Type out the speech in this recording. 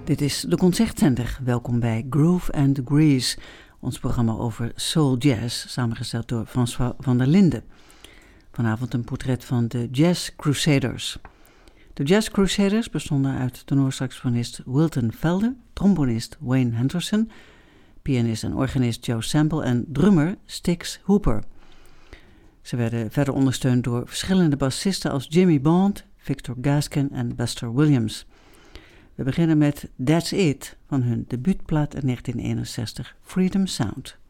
Dit is de Concertzender. Welkom bij Groove and Grease, ons programma over soul jazz, samengesteld door François van der Linden. Vanavond een portret van de Jazz Crusaders. De Jazz Crusaders bestonden uit tenorsaxofonist Wilton Felder, trombonist Wayne Henderson, pianist en organist Joe Sample en drummer Stix Hooper. Ze werden verder ondersteund door verschillende bassisten als Jimmy Bond, Victor Gaskin en Buster Williams. We beginnen met That's It van hun debuutplaat in 1961, Freedom Sound.